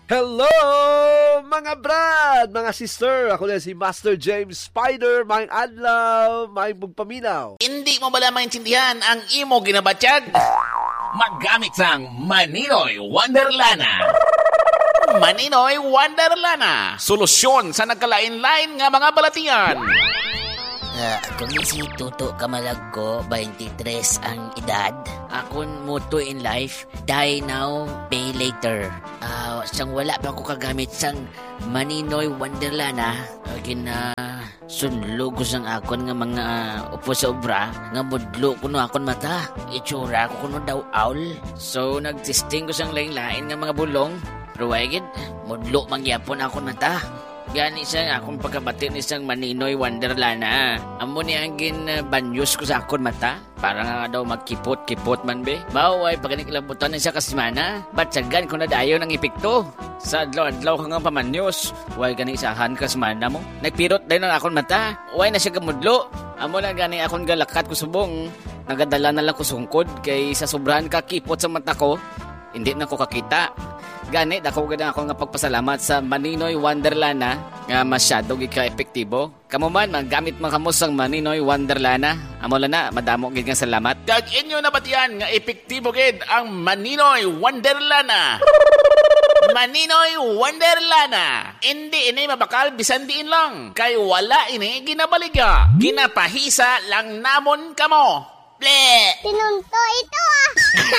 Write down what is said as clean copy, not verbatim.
Hello, mga brad, mga sister. Ako na si Master James Spider, may adlaw, may bugpaminaw. Hindi mo bala maintindihan ang imo ginabatyag? Maggamit sang Maninoy Wonderlana. Maninoy Wonderlana. Solusyon sa nagkalain-lain nga mga balatian. Ako ni si Tuto Camalagco, 23 ang edad. Akon motto in life, die now, pay later. Sang wala pa ako kagamit sang Maninoy Wonderlana. Sunlog ko sang akon nga mga upo sa obra, nga mudlo ko no akon mata. Itsura ko kuno daw owl. So nagtesting ko sang lain-lain nga mga bulong. Pero wagid, mudlo mangyapon akon mata. Gani siya akong pagkabatin isang Maninoy Wonderlana. Amo ni ang ginbanyos ko sa akon mata. Para nga daw magkipot-kipot man be. Maway pagkanikilabutan na siya kasimana. Batsagan ko na dayo ng epekto. Sa adlaw-adlaw ka nga pamanyos. Way gani isahan kasimana mo. Nagpirot dayo ng akon mata. Way na siya gamudlo. Amo lang gani akong galakat ko subong. Nagadala na lang ko sungkod. Kay sa sobrahan kakipot sa mata ko. Hindi na ko kakita. Gani, dako ganda ako nga pagpasalamat sa Maninoy Wonderlana nga masyado gika-epektibo. Kamo man, maggamit man kamo sang Maninoy Wonderlana. Amo lang na, madamo gid nga salamat. Dag inyo na batian nga epektibo gid ang Maninoy Wonderlana. Maninoy Wonderlana. Hindi ini mabakal bisan diin lang. Kay wala ini ginabaliga. Ginapahisa lang namon kamo. Ble! Tinunto ito